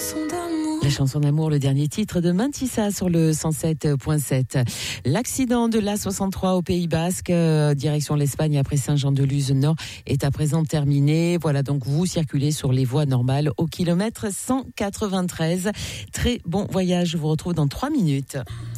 La chanson d'amour, le dernier titre de Mantissa sur le 107.7. L'accident de l'A63 au Pays Basque, direction l'Espagne après Saint-Jean-de-Luz-Nord, est à présent terminé. Voilà, donc vous circulez sur les voies normales au kilomètre 193. Très bon voyage, je vous retrouve dans 3 minutes.